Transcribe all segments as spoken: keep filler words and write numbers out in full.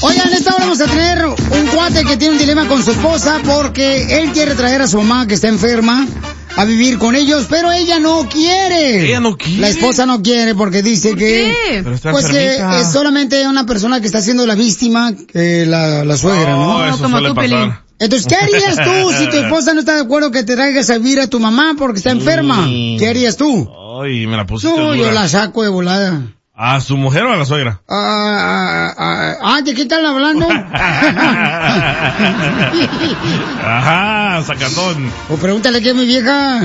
Oigan, esta hora vamos a tener un cuate que tiene un dilema con su esposa porque él quiere traer a su mamá que está enferma a vivir con ellos, pero ella no quiere. Ella no quiere. La esposa no quiere porque dice ¿Por que qué? Pero está pues enfermita. que es solamente una persona que está siendo la víctima, eh, la, la suegra, ¿no? No, eso como suele tú, pasar. Pelín. Entonces, ¿qué harías tú si tu esposa no está de acuerdo que te traigas a vivir a tu mamá porque está enferma? Sí. ¿Qué harías tú? Ay, me la pusiste No, dura. yo la saco de volada. ¿A su mujer o a la suegra? Ah, ah, ah, ah, ¿de qué están hablando? Ajá, sacatón. O pregúntale qué es mi vieja.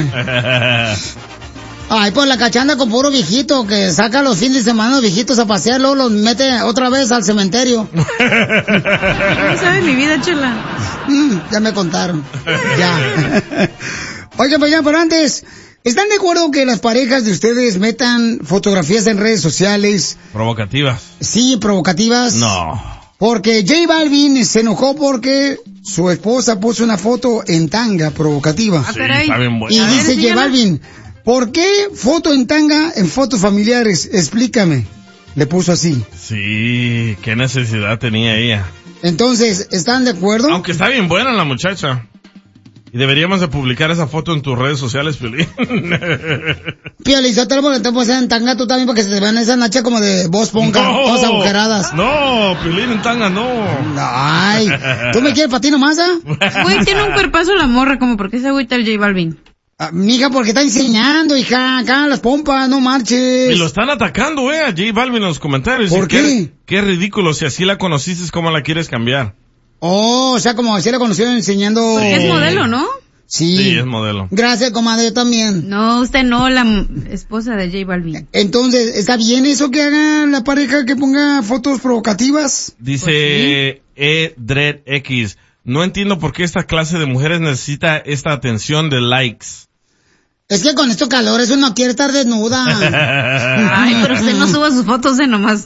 Ay, pues la cachanda con puro viejito que saca los fines de semana los viejitos a pasear, luego los mete otra vez al cementerio. No sabes mi vida, chula. Mm, ya me contaron. Ya. Oigan, pues ya, pero antes, ¿están de acuerdo que las parejas de ustedes metan fotografías en redes sociales? Provocativas. Sí, provocativas. No. Porque J Balvin se enojó porque su esposa puso una foto en tanga provocativa. Ah, Sí, caray. está bien buena. Y A ver, dice J enséñala. Balvin, ¿por qué foto en tanga en fotos familiares? Explícame. Le puso así. Sí, qué necesidad tenía ella. Entonces, ¿están de acuerdo? Aunque está bien buena la muchacha. Y deberíamos de publicar esa foto en tus redes sociales, Piolín. Piolín, yo te lo pongo pues en tanga tú también porque se te vean esas nachas como de voz ponca, todas agujeradas. No, Piolín en tanga no. Ay, ¿tú me quieres para ti nomás, ah? Güey, tiene un cuerpazo la morra, como porque se agüita el J Balvin. Ah, mija, porque está enseñando, hija, acá las pompas, no marches. Y lo están atacando, eh, a J Balvin en los comentarios. ¿Por Y qué? Qué ridículo, si así la conociste, ¿cómo la quieres cambiar? Oh, o sea, como si la conocieron enseñando. Porque es modelo, ¿no? Sí. Sí, es modelo. Gracias, comadre, yo también. No, usted no, la m- esposa de J Balvin. Entonces, ¿está bien eso que haga la pareja que ponga fotos provocativas? Dice E Dread X, no entiendo por qué esta clase de mujeres necesita esta atención de likes. Es que con estos calores uno quiere estar desnuda. Ay, pero usted no suba sus fotos de nomás.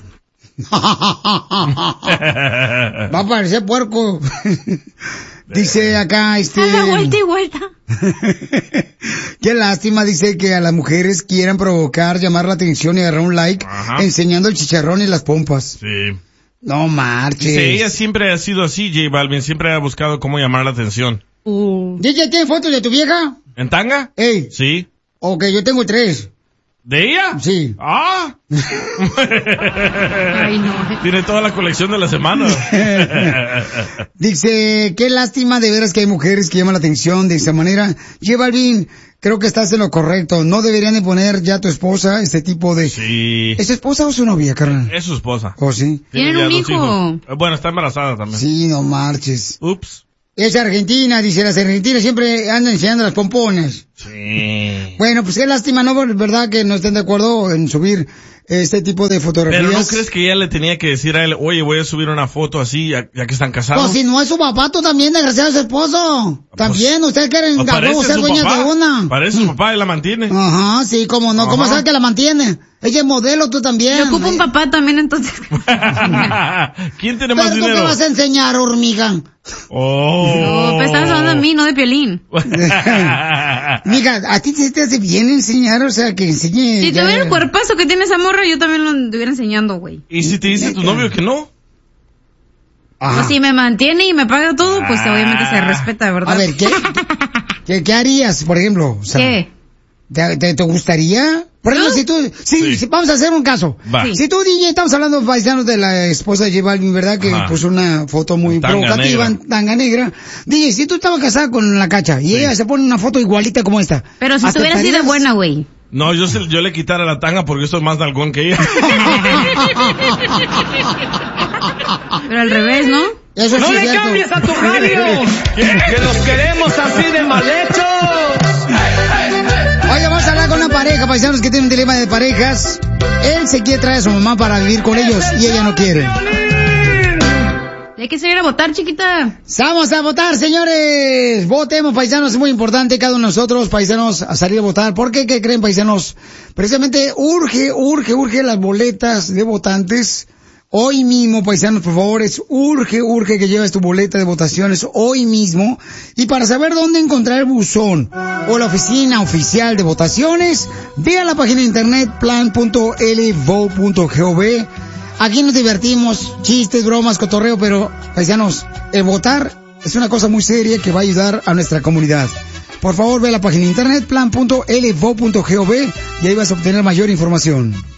Va a parecer puerco. Dice acá, este... A la vuelta y vuelta. Qué lástima, dice que a las mujeres quieran provocar, llamar la atención y agarrar un like, Ajá. enseñando el chicharrón y las pompas. Sí. No marches. Dice, ella siempre ha sido así, J Balvin, siempre ha buscado cómo llamar la atención. Uh. ¿D J tiene fotos de tu vieja? ¿En tanga? Ey, Sí. ok, yo tengo tres. ¿De ella? Sí. Ah. Ay, no. Tiene toda la colección de la semana. Dice, qué lástima de veras que hay mujeres que llaman la atención de esa manera. J Balvin, creo que estás en lo correcto. No deberían de poner ya a tu esposa este tipo de... Sí. ¿Es tu esposa o su novia, carnal? Es su esposa. ¿Oh, sí? Tienen ya un dos hijo. hijos. Eh, Bueno, está embarazada también. Sí, no marches. Ups. Es Argentina, dice, las argentinas siempre andan enseñando las pompones. Sí. Bueno, pues qué lástima, ¿no? ¿Verdad que no estén de acuerdo en subir este tipo de fotografías? Pero ¿no crees que ella le tenía que decir a él, oye, voy a subir una foto así, ya, ya que están casados? Pues si no es su papá, tú también, desgraciado, es su esposo. También, ustedes quieren Pues a huevo parece ser su dueñas papá. de una. Parece su papá y la mantiene. Ajá, sí, cómo no. ¿Cómo Ajá. sabes que la mantiene? Ella es modelo, tú también. Le ocupa un papá también, entonces. ¿Quién tiene más ¿Pero tú qué dinero? vas a enseñar, hormiga? Oh. No, pues estás hablando de mí, no de Piolín. Mija, ¿a ti te hace bien enseñar? O sea, que enseñe... Si ya- tuviera el cuerpazo que tiene esa morra, yo también lo estuviera enseñando, güey. ¿Y si te dice tu novio que no? Ajá. Pues si me mantiene y me paga todo, pues obviamente se respeta, ¿verdad? A ver, ¿qué, qué, qué harías, por ejemplo? O sea, ¿Qué? ¿Te, te, te gustaría? Por ejemplo, ¿No? si tú... Sí, Sí. si- vamos a hacer un caso. Va. Sí. Si tú, D J, estamos hablando, paisanos, de la esposa de J Balvin, ¿verdad? Que Ajá. puso una foto muy En tanga provocativa, negra. en tanga negra. D J, si tú estabas casada con la cacha y Sí. ella se pone una foto igualita como esta. Pero si estuviera así de ¿aceptarías? buena, güey. No, yo, se- yo le quitara la tanga porque yo soy más nalgón que ella. Pero al revés, ¿no? Eso ¡No sí es le cierto. cambies a tu radio! ¡Que los queremos así de mal hechos! Oye, vamos a hablar con una pareja, paisanos, que tiene un dilema de parejas. Él se quiere traer a su mamá para vivir con ellos y ella no quiere. Hay que salir a votar, chiquita. Vamos a votar, señores. Votemos, paisanos, es muy importante cada uno de nosotros, paisanos, a salir a votar. ¿Por qué? ¿Qué creen, paisanos? Precisamente urge, urge, urge las boletas de votantes. Hoy mismo, paisanos, por favor, es urge, urge que lleves tu boleta de votaciones hoy mismo. Y para saber dónde encontrar el buzón o la oficina oficial de votaciones, ve a la página de internet plan punto l vote punto gov. aquí nos divertimos, chistes, bromas, cotorreo, pero, paisanos, el votar es una cosa muy seria que va a ayudar a nuestra comunidad. Por favor, ve a la página de internet plan punto l v o punto gov y ahí vas a obtener mayor información.